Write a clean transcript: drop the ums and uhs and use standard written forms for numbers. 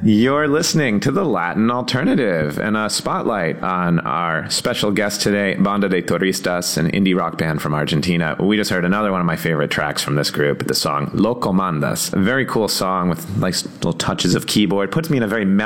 You're listening to the Latin Alternative and a spotlight on our special guest today, Banda de Turistas, an indie rock band from Argentina. We just heard another one of my favorite tracks from this group, the song Lo Comandas. A very cool song with nice little touches of keyboard. Puts me in a very